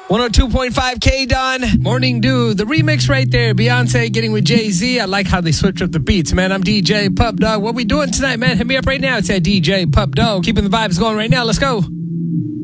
102.5 K Don. Morning Dew, the remix right there. Beyonce getting with Jay-Z. I like how they switch up the beats, man. I'm DJ Pup Dog. What we doing tonight, man? Hit me up right now. It's at DJ Pup Dog. Keeping the vibes going right now. Let's go.